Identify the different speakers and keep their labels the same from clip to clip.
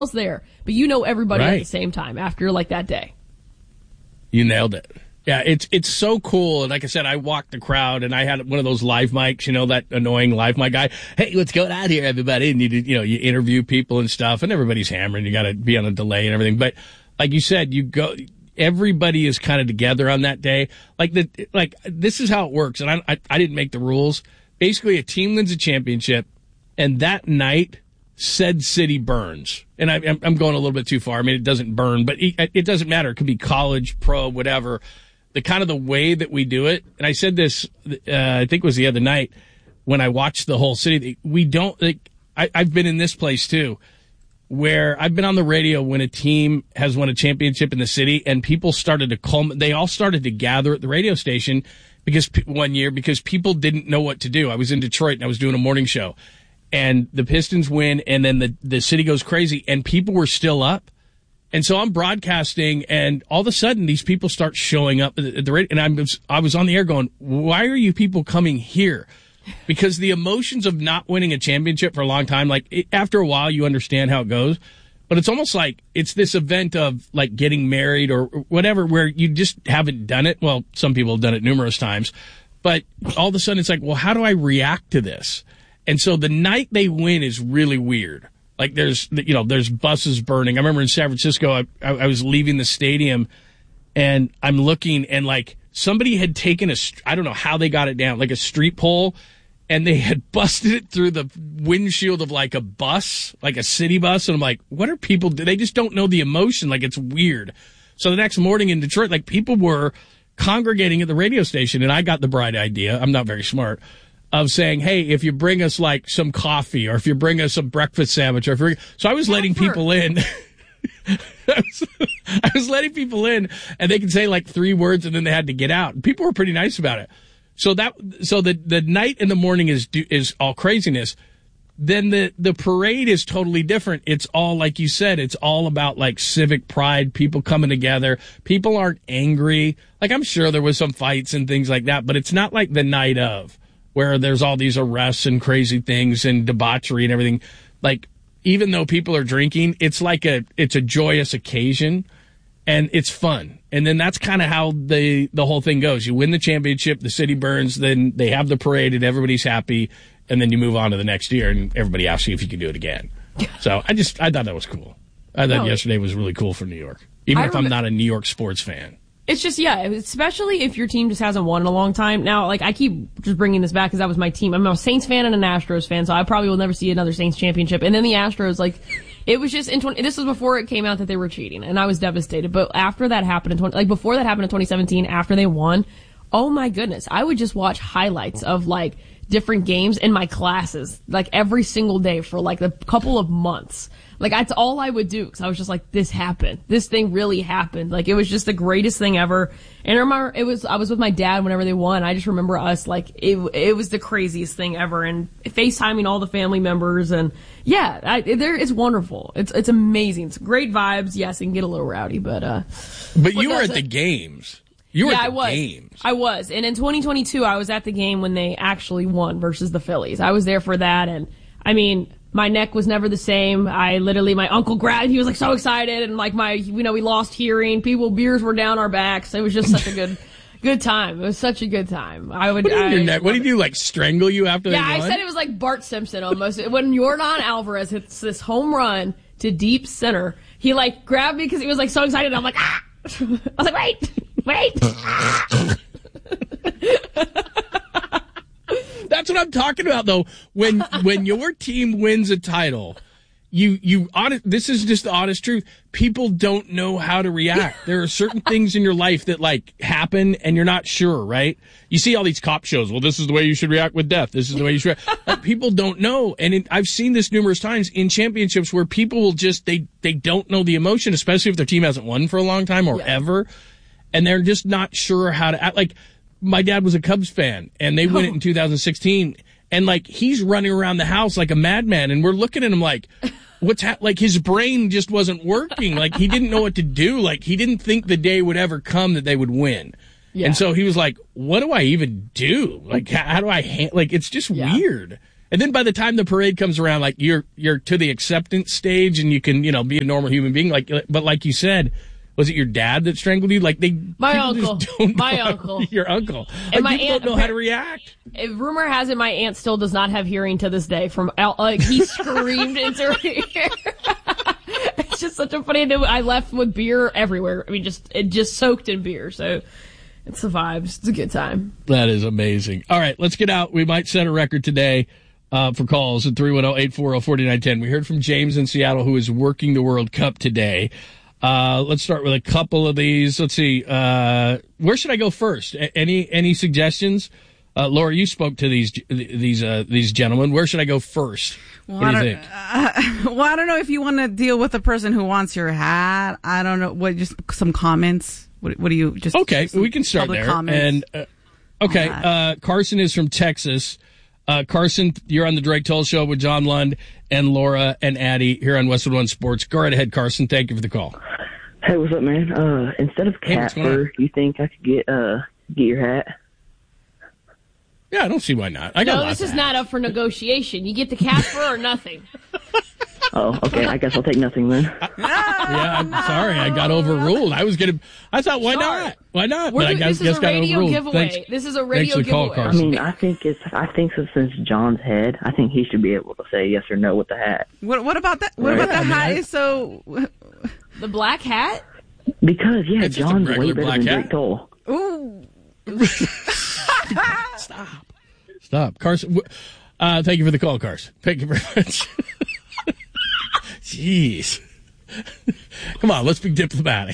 Speaker 1: else there, but you know everybody
Speaker 2: Right.
Speaker 1: at the same time after like that day.
Speaker 2: You nailed it. Yeah, it's so cool. And like I said, I walked the crowd and I had one of those live mics, that annoying live mic guy. Hey, what's going on here, everybody? And you interview people and stuff, and everybody's hammering. You got to be on a delay and everything. But like you said, everybody is kind of together on that day. Like this is how it works. And I didn't make the rules. Basically, a team wins a championship, and that night, said city burns. And I'm going a little bit too far. I mean, it doesn't burn, but it doesn't matter. It could be college, pro, whatever. The way that we do it, and I said this, I think it was the other night when I watched the whole city. We don't, I've been in this place too, where I've been on the radio when a team has won a championship in the city, and people started to they all started to gather at the radio station one year because people didn't know what to do. I was in Detroit and I was doing a morning show, and the Pistons win, and then the city goes crazy, and people were still up. And so I'm broadcasting, and all of a sudden these people start showing up at the radio, and I was on the air going, why are you people coming here? Because the emotions of not winning a championship for a long time, after a while you understand how it goes, but it's almost like it's this event of like getting married or whatever where you just haven't done it. Well, some people have done it numerous times, but all of a sudden it's like, well, how do I react to this? And so the night they win is really weird. Like there's buses burning. I remember in San Francisco, I was leaving the stadium, and I'm looking, and like somebody had taken I don't know how they got it down, like a street pole, and they had busted it through the windshield of like a bus, like a city bus. And I'm like, what are people do? They just don't know the emotion. Like it's weird. So the next morning in Detroit, like people were congregating at the radio station, and I got the bright idea. I'm not very smart. Of saying, hey, if you bring us like some coffee, or if you bring us a breakfast sandwich, so I was letting people in. I was letting people in, and they could say like 3 words, and then they had to get out. And people were pretty nice about it. So the night and the morning is all craziness. Then the parade is totally different. It's all, like you said, it's all about like civic pride, people coming together. People aren't angry. Like I'm sure there was some fights and things like that, but it's not like the night of, where there's all these arrests and crazy things and debauchery and everything. Like, even though people are drinking, it's a joyous occasion, and it's fun. And then that's kind of how the whole thing goes. You win the championship, the city burns, then they have the parade, and everybody's happy, and then you move on to the next year, and everybody asks you if you can do it again. So I thought that was cool. I thought yesterday was really cool for New York, even if I'm not a New York sports fan.
Speaker 1: It's just, especially if your team just hasn't won in a long time. Now, like, I keep just bringing this back because that was my team. I'm a Saints fan and an Astros fan, so I probably will never see another Saints championship. And then the Astros, like, it was just, this was before it came out that they were cheating, and I was devastated. But after that happened before that happened in 2017, after they won, oh my goodness, I would just watch highlights of, like, different games in my classes, like, every single day for, like, a couple of months. Like, that's all I would do, because I was just like, this happened. This thing really happened. Like, it was just the greatest thing ever. And I remember, I was with my dad whenever they won. I just remember us, like, it was the craziest thing ever. And FaceTiming all the family members, and it's wonderful. It's amazing. It's great vibes. Yes, it can get a little rowdy, but
Speaker 2: you were at the games. You were at the games.
Speaker 1: I was. And in 2022, I was at the game when they actually won versus the Phillies. I was there for that, and I mean, my neck was never the same. My uncle grabbed, he was like so excited, and like we lost hearing. Beers were down our backs. It was just such a good time. It was such a good time. What
Speaker 2: did he do, like strangle you after they won?
Speaker 1: I said it was like Bart Simpson almost. When Yordan Alvarez hits this home run to deep center, he like grabbed me because he was like so excited. I'm like, ah! I was like, wait.
Speaker 2: That's what I'm talking about, though. When your team wins a title, this is just the honest truth. People don't know how to react. There are certain things in your life that like happen, and you're not sure, right? You see all these cop shows. Well, this is the way you should react with death. This is the way you should react. Like, people don't know, and I've seen this numerous times in championships where people will just they don't know the emotion, especially if their team hasn't won for a long time or ever, and they're just not sure how to act. Like, my dad was a Cubs fan, and they win it in 2016, and like he's running around the house like a madman, and we're looking at him like, like his brain just wasn't working. Like, he didn't know what to do. Like, he didn't think the day would ever come that they would win. Yeah. And so he was like, what do I even do? Like, how do I like, it's just weird. And then by the time the parade comes around, like you're to the acceptance stage and you can, be a normal human being. But like you said, was it your dad that strangled you?
Speaker 1: My uncle.
Speaker 2: Your uncle.
Speaker 1: And my
Speaker 2: people
Speaker 1: aunt
Speaker 2: don't know how to react.
Speaker 1: Rumor has it my aunt still does not have hearing to this day he screamed into her ear. It's just such a funny thing. I left with beer everywhere. I mean, it just soaked in beer. So it's the vibes. It's a good time.
Speaker 2: That is amazing. All right, let's get out. We might set a record today for calls at 310-840-4910. We heard from James in Seattle, who is working the World Cup today. Let's start with a couple of these. Let's see. Where should I go first? Any suggestions? Laura, you spoke to these gentlemen. Where should I go first? What do you think?
Speaker 3: I don't know if you want to deal with the person who wants your hat. I don't know. Just some comments. What do you just?
Speaker 2: Okay, we can start there.
Speaker 3: Comments
Speaker 2: and Carson is from Texas. Carson, you're on the Drake Toll Show with John Lund and Laura and Addie here on Westwood One Sports. Go right ahead, Carson. Thank you for the call.
Speaker 4: Hey, what's up, man? Instead of cat fur, you think I could get your hat?
Speaker 2: Yeah, I don't see why not.
Speaker 1: This is not up for negotiation. You get the cat fur or nothing.
Speaker 4: Oh, okay. I guess I'll take nothing then.
Speaker 2: Yeah, I'm sorry. I got overruled. I thought, why not? Why not? But I guess got overruled.
Speaker 1: Giveaway. This is a radio giveaway.
Speaker 2: Call,
Speaker 4: I mean, I think so since John's head, I think he should be able to say yes or no with the hat.
Speaker 3: What about that? What about the hat? So
Speaker 1: the black hat?
Speaker 4: Because John's way better than Drake Toll.
Speaker 3: Ooh.
Speaker 2: Stop. Carson, thank you for the call, Carson. Thank you very much. Jeez. Come on, let's be diplomatic.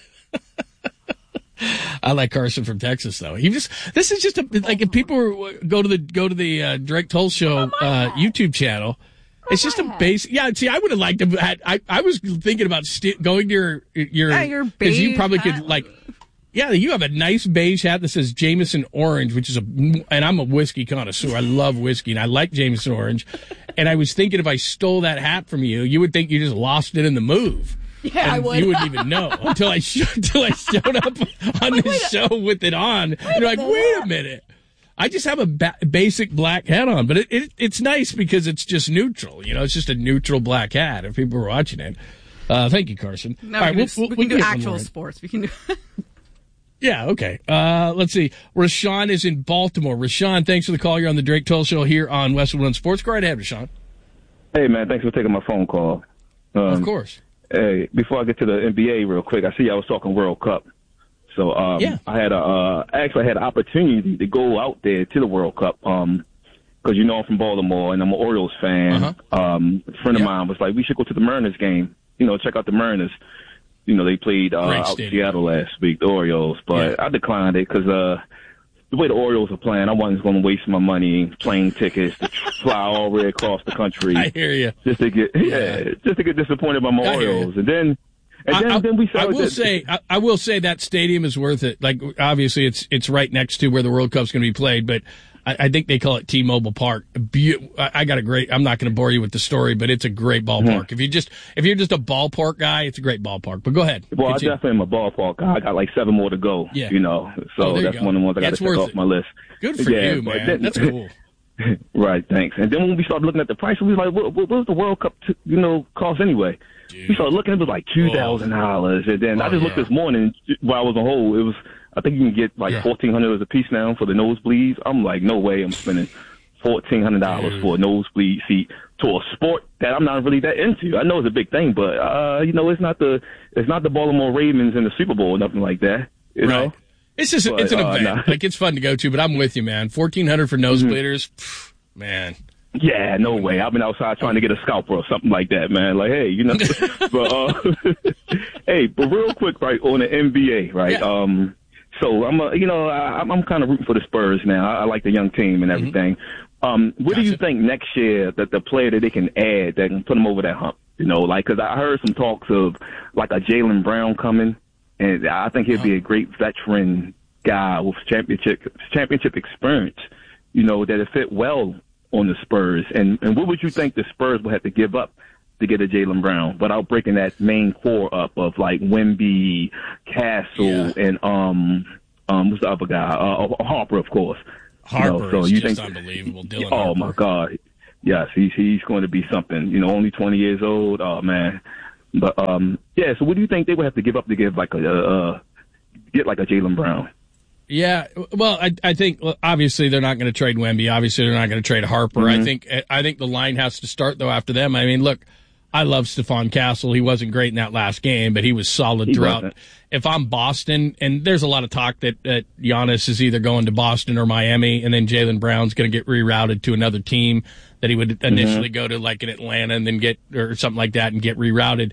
Speaker 2: I like Carson from Texas, though. This is just if people go to the Drake Toll Show YouTube channel, it's just a basic. Yeah, see, I would have liked to. I was thinking about going to your because you probably could Yeah, you have a nice beige hat that says Jameson Orange, and I'm a whiskey connoisseur. I love whiskey, and I like Jameson Orange. And I was thinking if I stole that hat from you, you would think you just lost it in the move.
Speaker 1: Yeah,
Speaker 2: and
Speaker 1: I would.
Speaker 2: You wouldn't even know until I showed up on this show with it on. You're like, wait a minute. I just have a basic black hat on, but it's nice because it's just neutral. It's just a neutral black hat if people were watching it. Thank you, Carson.
Speaker 3: No, all right, we can do actual sports. We can do...
Speaker 2: Yeah, okay. Let's see. Rashawn is in Baltimore. Rashawn, thanks for the call. You're on the Drake Toll Show here on Westwood One Sports. Go right ahead, Rashawn.
Speaker 5: Hey, man, thanks for taking my phone call.
Speaker 2: Of course.
Speaker 5: Hey, before I get to the NBA real quick, I see I was talking World Cup. So I had an opportunity to go out there to the World Cup because I'm from Baltimore and I'm an Orioles fan. A friend of mine was like, we should go to the Mariners game, check out the Mariners. They played out in Seattle last week, the Orioles, but I declined it because the way the Orioles are playing, I wasn't going to waste my money plane tickets to fly all the way across the country.
Speaker 2: I hear you.
Speaker 5: Just to get disappointed by my Orioles, and then we saw.
Speaker 2: I will say that stadium is worth it. Like obviously, it's right next to where the World Cup's going to be played, but I think they call it T-Mobile Park. I got a great. I'm not going to bore you with the story, but it's a great ballpark.
Speaker 5: Mm-hmm.
Speaker 2: If you're just a ballpark guy, it's a great ballpark. But go ahead.
Speaker 5: Well, I definitely am a ballpark guy. I got like 7 more to go.
Speaker 2: Yeah.
Speaker 5: So that's one of the ones I got to check off my list.
Speaker 2: Good for you, man. That's cool.
Speaker 5: Right. Thanks. And then when we started looking at the price, we was like, what does the World Cup cost anyway? Dude. We started looking. It was like $2,000, and then I just looked this morning while I was on hold. It was. I think you can get like $1,400 a piece now for the nosebleeds. I'm like, no way I'm spending $1,400 for a nosebleed seat to a sport that I'm not really that into. I know it's a big thing, but it's not the Baltimore Ravens in the Super Bowl or nothing like that. You know?
Speaker 2: It's just it's an event. Nah. Like it's fun to go to, but I'm with you, man. $1,400 for nosebleeders, man.
Speaker 5: Yeah, no way. I've been outside trying to get a scalper or something like that, man. Like, hey, but hey, but real quick, right on the NBA, right? Yeah. So I'm kind of rooting for the Spurs now. I like the young team and everything. What do you think next year that the player that they can add that can put them over that hump? Because I heard some talks of like a Jaylen Brown coming, and I think he'd be a great veteran guy with championship experience. That'd fit well on the Spurs. And what would you think the Spurs would have to give up to get a Jaylen Brown without breaking that main core up of like Wemby, Castle, and what's the other guy? Harper, of course.
Speaker 2: Harper is just unbelievable. Dylan Harper.
Speaker 5: My God. Yes, he's going to be something. Only 20 years old. Oh man. But yeah. So what do you think they would have to give up to get like a Jaylen Brown?
Speaker 2: Yeah, well, I think obviously they're not going to trade Wemby. Obviously they're not going to trade Harper.
Speaker 5: Mm-hmm.
Speaker 2: I think the line has to start though after them. I mean, look, I love Stephon Castle. He wasn't great in that last game, but he was solid throughout.
Speaker 5: Wasn't.
Speaker 2: If I'm Boston, and there's a lot of talk that Giannis is either going to Boston or Miami, and then Jaylen Brown's going to get rerouted to another team that he would initially go to, like in Atlanta, and then get or something like that, and get rerouted.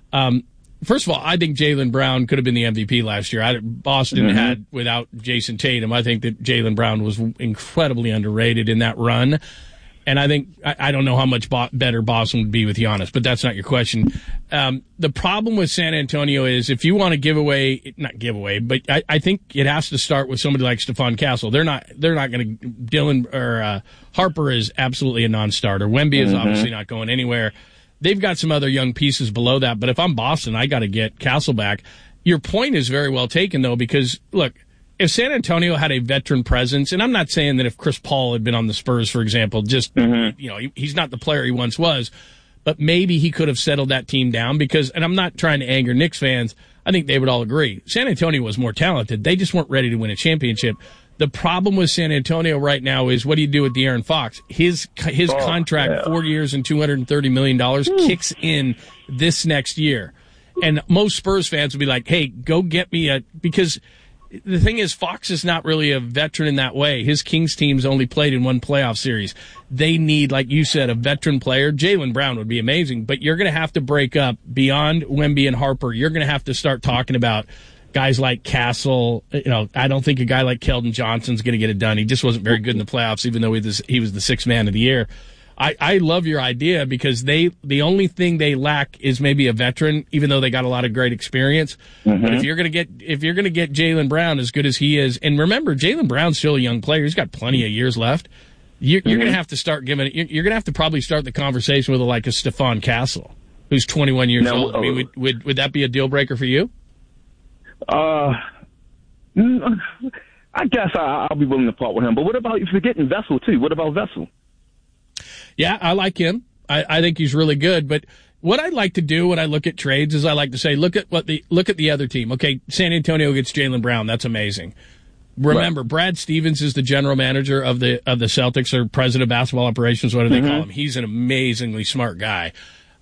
Speaker 2: First of all, I think Jaylen Brown could have been the MVP last year. Boston had, without Jason Tatum, I think that Jaylen Brown was incredibly underrated in that run. And I think, I don't know how much better Boston would be with Giannis, but that's not your question. The problem with San Antonio is if you want to not give away, but I think it has to start with somebody like Stephon Castle. They're not going to, Dylan or Harper is absolutely a non-starter. Wemby is obviously not going anywhere. They've got some other young pieces below that, but if I'm Boston, I got to get Castle back. Your point is very well taken, though, because, look, if San Antonio had a veteran presence, and I'm not saying that if Chris Paul had been on the Spurs, for example, just, he's not the player he once was, but maybe he could have settled that team down because, and I'm not trying to anger Knicks fans, I think they would all agree. San Antonio was more talented. They just weren't ready to win a championship. The problem with San Antonio right now is what do you do with De'Aaron Fox? His contract, 4 years and $230 million, kicks in this next year. And most Spurs fans would be like, hey, go get me because the thing is, Fox is not really a veteran in that way. His Kings team's only played in one playoff series. They need, like you said, a veteran player. Jaylen Brown would be amazing, but you're going to have to break up beyond Wemby and Harper. You're going to have to start talking about guys like Castle. I don't think a guy like Keldon Johnson's going to get it done. He just wasn't very good in the playoffs, even though he was the sixth man of the year. I love your idea because the only thing they lack is maybe a veteran, even though they got a lot of great experience. But if you're gonna get Jaylen Brown as good as he is, and remember, Jaylen Brown's still a young player. He's got plenty of years left. You're gonna have to start you're gonna have to probably start the conversation with a Stephon Castle, who's 21 years old. I mean, would that be a deal breaker for you?
Speaker 5: I guess I'll be willing to part with him. But what about if you're getting Vessel too? What about Vessel?
Speaker 2: Yeah, I like him. I think he's really good. But what I like to do when I look at trades is I like to say, look at the other team. Okay, San Antonio gets Jaylen Brown. That's amazing. Remember, Brad Stevens is the general manager of the Celtics, or president of basketball operations. What do they call him? He's an amazingly smart guy.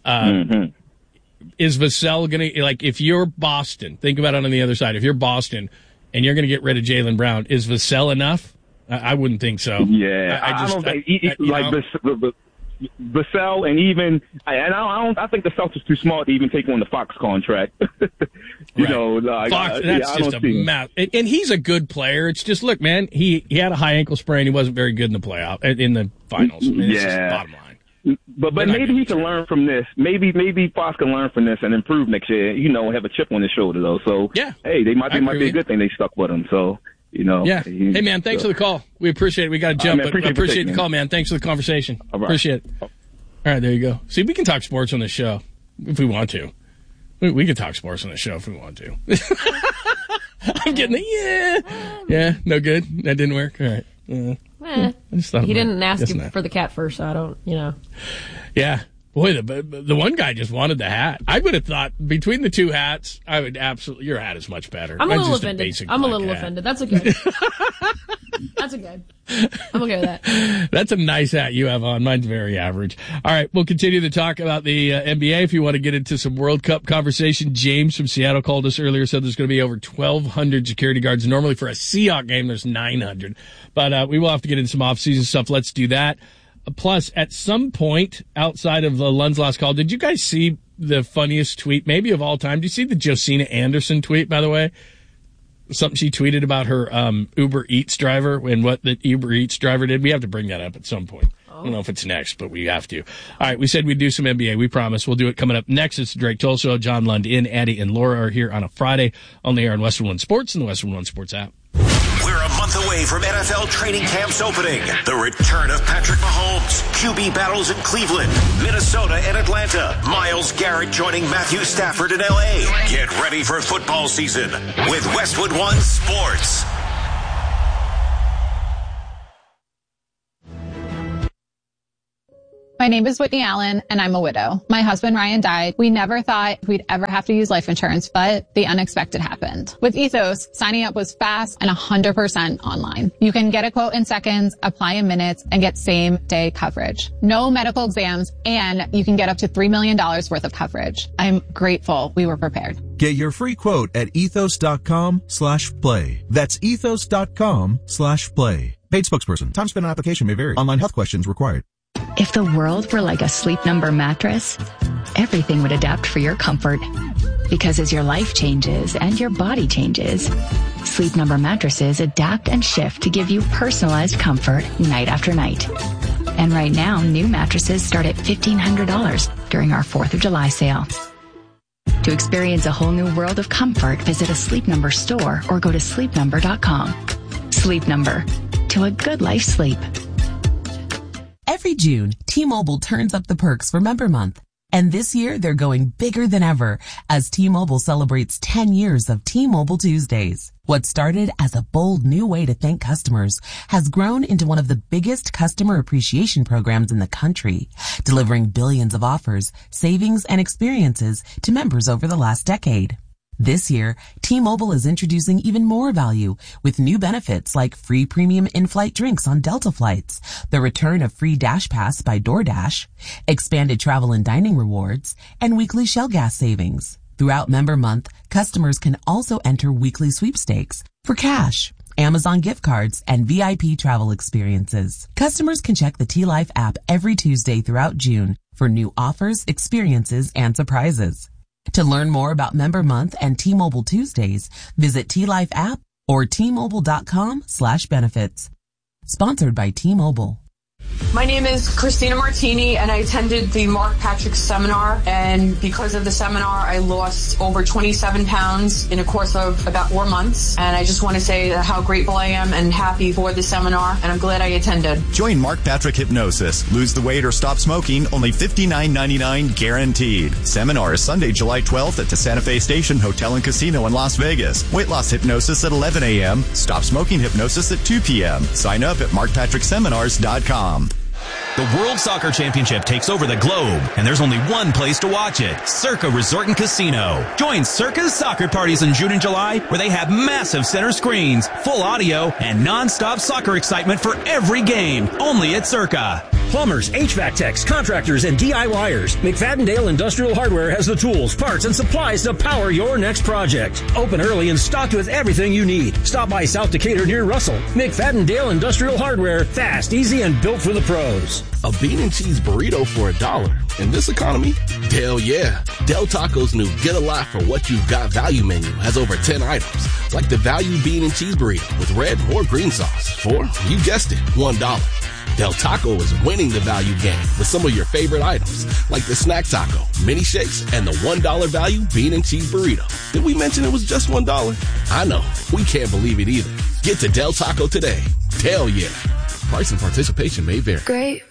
Speaker 2: Is Vassell going to, if you're Boston, think about it on the other side. If you're Boston and you're going to get rid of Jaylen Brown, is Vassell enough? I wouldn't think so.
Speaker 5: Yeah, I don't think Vassell, and even I think the Celtics too smart to even take on the Fox contract.
Speaker 2: Fox, that's just a mess. And he's a good player. It's just, look, man, he had a high ankle sprain. He wasn't very good in the finals. I mean, it's just bottom line.
Speaker 5: But maybe he can learn from this. Maybe Fox can learn from this and improve next year. Have a chip on his shoulder though. So hey, they might be a good thing they stuck with him. So.
Speaker 2: Yeah. Hey, man, thanks for the call. We appreciate it. We got to jump, but I appreciate the call, man. Thanks for the conversation.
Speaker 5: All right.
Speaker 2: Appreciate it. All right, there you go. See, we can talk sports on this show if we want to. We can talk sports on the show if we want to. I'm getting the no good. That didn't work. All right.
Speaker 1: I just thought he didn't ask you for the cat first, so I don't,
Speaker 2: Yeah. Boy, the one guy just wanted the hat. I would have thought between the two hats, I would absolutely. Your hat is much better.
Speaker 1: I'm a little offended. Offended. That's okay. That's okay. I'm okay with that.
Speaker 2: That's a nice hat you have on. Mine's very average. All right, we'll continue to talk about the NBA. If you want to get into some World Cup conversation, James from Seattle called us earlier, said there's going to be over 1,200 security guards. Normally for a Seahawks game, there's 900. But we will have to get into some off-season stuff. Let's do that. Plus, at some point outside of Lund's last call, did you guys see the funniest tweet, maybe of all time? Did you see the Josina Anderson tweet, by the way? Something she tweeted about her Uber Eats driver and what the Uber Eats driver did. We have to bring that up at some point. I don't know if it's next, but we have to. All right, we said we'd do some NBA. We promise. We'll do it coming up next. It's the Drake Toll Show. John Lund in, Addie, and Laura are here on a Friday on the air on Western One Sports and the Western One Sports app.
Speaker 6: We're a month away from NFL training camps opening. The return of Patrick Mahomes, QB battles in Cleveland, Minnesota, and Atlanta. Myles Garrett joining Matthew Stafford in L.A. Get ready for football season with Westwood One Sports.
Speaker 7: My name is Whitney Allen, and I'm a widow. My husband, Ryan, died. We never thought we'd ever have to use life insurance, but the unexpected happened. With Ethos, signing up was fast and 100% online. You can get a quote in seconds, apply in minutes, and get same-day coverage. No medical exams, and you can get up to $3 million worth of coverage. I'm grateful we were prepared.
Speaker 8: Get your free quote at ethos.com/play. That's ethos.com/play. Paid spokesperson. Time spent on application may vary. Online health questions required.
Speaker 9: If the world were like a Sleep Number mattress, everything would adapt for your comfort. Because as your life changes and your body changes, Sleep Number mattresses adapt and shift to give you personalized comfort night after night. And right now, new mattresses start at $1,500 during our 4th of July sale. To experience a whole new world of comfort, visit a Sleep Number store or go to sleepnumber.com. Sleep Number. To a good life sleep.
Speaker 10: Every June, T-Mobile turns up the perks for Member Month. And this year, they're going bigger than ever as T-Mobile celebrates 10 years of T-Mobile Tuesdays. What started as a bold new way to thank customers has grown into one of the biggest customer appreciation programs in the country, delivering billions of offers, savings, and experiences to members over the last decade. This year, T-Mobile is introducing even more value with new benefits like free premium in-flight drinks on Delta flights, the return of free Dash Pass by DoorDash, expanded travel and dining rewards, and weekly Shell gas savings. Throughout Member Month, customers can also enter weekly sweepstakes for cash, Amazon gift cards, and VIP travel experiences. Customers can check the T-Life app every Tuesday throughout June for new offers, experiences, and surprises. To learn more about Member Month and T-Mobile Tuesdays, visit T-Life app or T-Mobile.com/benefits. Sponsored by T-Mobile.
Speaker 11: My name is Christina Martini, and I attended the Mark Patrick seminar, and because of the seminar, I lost over 27 pounds in a course of about 4 months, and I just want to say how grateful I am and happy for the seminar, and I'm glad I attended.
Speaker 12: Join Mark Patrick Hypnosis. Lose the weight or stop smoking, only $59.99 guaranteed. Seminar is Sunday, July 12th at the Santa Fe Station Hotel and Casino in Las Vegas. Weight loss hypnosis at 11 a.m., stop smoking hypnosis at 2 p.m. Sign up at markpatrickseminars.com.
Speaker 13: The World Soccer Championship takes over the globe, and there's only one place to watch it, Circa Resort and Casino. Join Circa's soccer parties in June and July, where they have massive center screens, full audio, and non-stop soccer excitement for every game, only at Circa.
Speaker 14: Plumbers, HVAC techs, contractors, and DIYers. McFadden-Dale Industrial Hardware has the tools, parts, and supplies to power your next project. Open early and stocked with everything you need. Stop by South Decatur near Russell. McFadden-Dale Industrial Hardware. Fast, easy, and built for the pros.
Speaker 15: A bean and cheese burrito for $1. In this economy? Hell yeah. Del Taco's new Get a Lot for What You've Got value menu has over 10 items, like the value bean and cheese burrito with red or green sauce for, you guessed it, $1. Del Taco is winning the value game with some of your favorite items, like the snack taco, mini shakes, and the $1 value bean and cheese burrito. Did we mention it was just $1? I know, we can't believe it either. Get to Del Taco today. Hell yeah. Price and participation may vary.
Speaker 16: Great